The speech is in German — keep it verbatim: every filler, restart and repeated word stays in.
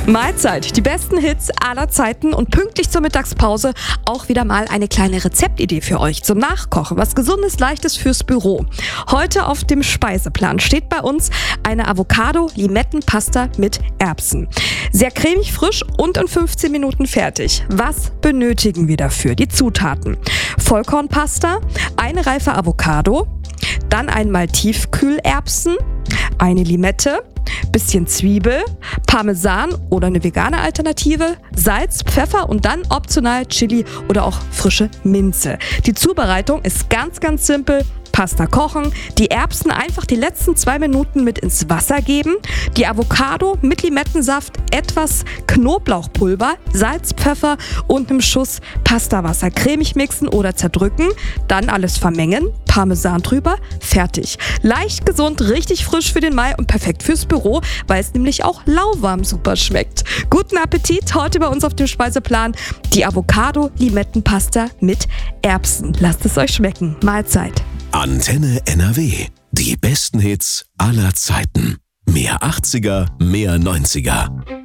Mahlzeit, die besten Hits aller Zeiten und pünktlich zur Mittagspause auch wieder mal eine kleine Rezeptidee für euch zum Nachkochen. Was Gesundes, Leichtes fürs Büro. Heute auf dem Speiseplan steht bei uns eine Avocado-Limettenpasta mit Erbsen. Sehr cremig, frisch und in fünfzehn Minuten fertig. Was benötigen wir dafür? Die Zutaten: Vollkornpasta, eine reife Avocado, dann einmal Tiefkühlerbsen, eine Limette, bisschen Zwiebel, Parmesan oder eine vegane Alternative, Salz, Pfeffer und dann optional Chili oder auch frische Minze. Die Zubereitung ist ganz, ganz simpel. Pasta kochen, die Erbsen einfach die letzten zwei Minuten mit ins Wasser geben, die Avocado mit Limettensaft, etwas Knoblauchpulver, Salz, Pfeffer und einem Schuss Pastawasser cremig mixen oder zerdrücken, dann alles vermengen, Parmesan drüber, fertig. Leicht, gesund, richtig frisch für den Mai und perfekt fürs Büro, weil es nämlich auch lauwarm super schmeckt. Guten Appetit, heute bei uns auf dem Speiseplan die Avocado-Limettenpasta mit Erbsen. Lasst es euch schmecken. Mahlzeit. Antenne N R W. Die besten Hits aller Zeiten. Mehr achtziger, mehr neunziger.